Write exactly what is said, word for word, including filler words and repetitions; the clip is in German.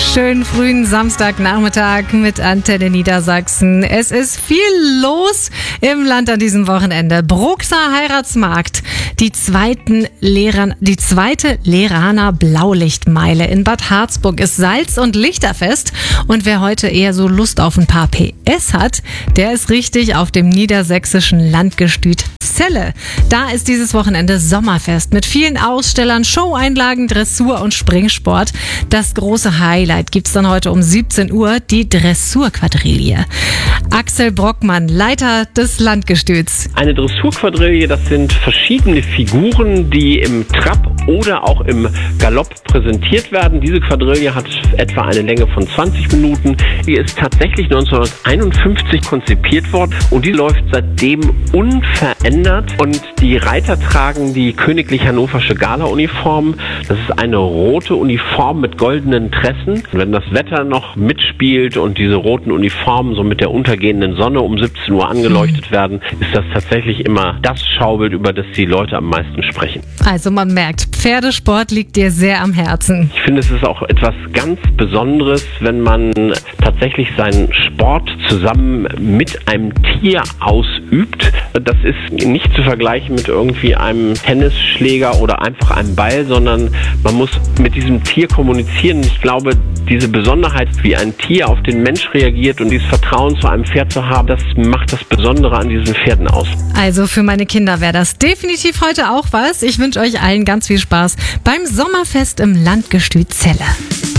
Schönen frühen Samstagnachmittag mit Antenne Niedersachsen. Es ist viel los im Land an diesem Wochenende. Bruxer Heiratsmarkt, die, zweiten Lehrern, die zweite Leraner Blaulichtmeile in Bad Harzburg ist Salz- und Lichterfest. Und wer heute eher so Lust auf ein paar P S hat, der ist richtig auf dem niedersächsischen Landgestüt Celle. Da ist dieses Wochenende Sommerfest mit vielen Ausstellern, Showeinlagen, Dressur und Springsport. Das große Highlight gibt's dann heute um siebzehn Uhr, die Dressurquadrille. Axel Brockmann, Leiter des Landgestüts. Eine Dressurquadrille, das sind verschiedene Figuren, die im Trab oder auch im Galopp präsentiert werden. Diese Quadrille hat etwa eine Länge von zwanzig Minuten. Die ist tatsächlich neunzehnhunderteinundfünfzig konzipiert worden und die läuft seitdem unverändert. Und die Reiter tragen die königlich hannoversche Gala-Uniform. Das ist eine rote Uniform mit goldenen Tressen. Und wenn das Wetter noch mitspielt und diese roten Uniformen so mit der untergehenden Sonne um siebzehn Uhr angeleuchtet werden, ist das tatsächlich immer das Schaubild, über das die Leute am meisten sprechen. Also man merkt, Pferdesport liegt dir sehr am Herzen. Ich finde, es ist auch etwas ganz Besonderes, wenn man tatsächlich seinen Sport zusammen mit einem Tier ausübt. Das ist nicht zu vergleichen mit irgendwie einem Tennisschläger oder einfach einem Ball, sondern man muss mit diesem Tier kommunizieren. Ich glaube, diese Besonderheit, wie ein Tier auf den Mensch reagiert und dieses Vertrauen zu einem Pferd zu haben, das macht das Besondere an diesen Pferden aus. Also für meine Kinder wäre das definitiv heute auch was. Ich wünsche euch allen ganz viel Spaß beim Sommerfest im Landgestüt Celle.